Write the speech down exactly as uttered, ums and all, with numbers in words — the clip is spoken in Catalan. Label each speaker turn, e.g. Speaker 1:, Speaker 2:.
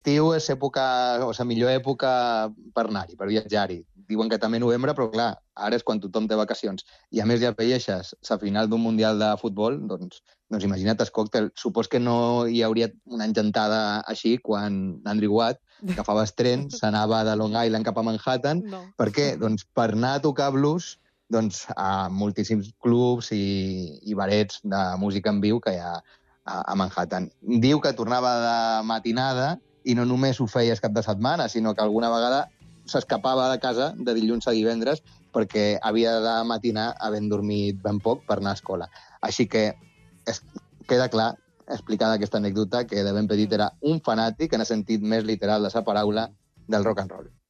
Speaker 1: l'estiu és època, o la millor època per anar-hi, per viatjar-hi. Diuen que també novembre, però clar, ara és quan tothom té vacacions. I a més ja veieixes la final d'un Mundial de futbol, doncs, doncs imagina't el còctel. Supos que no hi hauria una engentada així quan Andrew Watt agafava el tren, s'anava de Long Island cap a Manhattan.
Speaker 2: No.
Speaker 1: Per què? Doncs per anar a tocar blues doncs, a moltíssims clubs i, i barets de música en viu que hi ha a, a Manhattan. Diu que tornava de matinada i no només ho feia el cap de setmana, sinó que alguna vegada s'escapava de casa de dilluns a divendres perquè havia de matinar havent dormit ben poc per anar a escola. Així que es, queda clar, explicada aquesta anècdota, que de ben petit era un fanàtic, en el sentit més literal de la paraula, del rock and roll.